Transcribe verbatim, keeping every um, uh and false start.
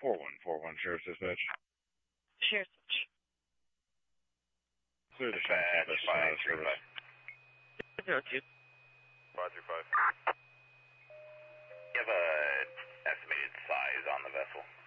four one four one, Sheriff's Dispatch. Sheriff's Dispatch. Clear the campus uh, service. Zero two. Five three five. You have a estimated size on the vessel?